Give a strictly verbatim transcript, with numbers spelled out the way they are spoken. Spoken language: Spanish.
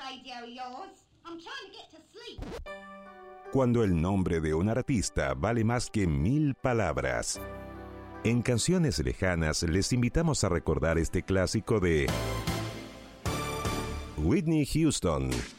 radio of yours. I'm trying to get to sleep. Cuando el nombre de un artista vale más que mil palabras. En Canciones Lejanas les invitamos a recordar este clásico de Whitney Houston.